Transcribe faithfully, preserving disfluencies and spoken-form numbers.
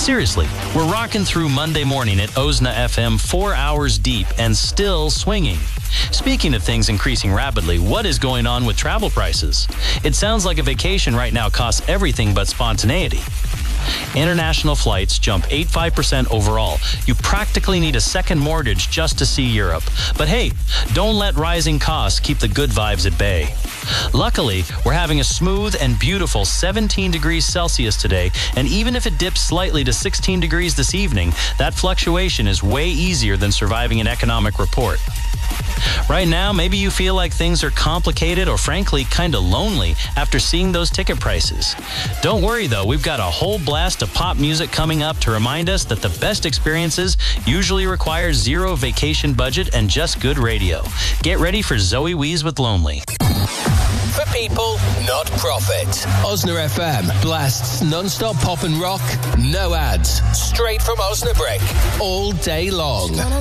Seriously, we're rocking through Monday morning at O S N A F M four hours deep and still swinging. Speaking of things increasing rapidly, what is going on with travel prices? It sounds like a vacation right now costs everything but spontaneity. International flights jump eight point five percent overall. You practically need a second mortgage just to see Europe. But hey, don't let rising costs keep the good vibes at bay. Luckily, we're having a smooth and beautiful seventeen degrees Celsius today, and even if it dips slightly to sixteen degrees this evening, that fluctuation is way easier than surviving an economic report. Right now, maybe you feel like things are complicated or frankly kind of lonely after seeing those ticket prices. Don't worry though, we've got a whole blast of pop music coming up to remind us that the best experiences usually require zero vacation budget and just good radio. Get ready for Zoe Wees with Lonely. For people, not profit. O S N A F M blasts non-stop pop and rock, no ads, straight from Osnabrick, all day long.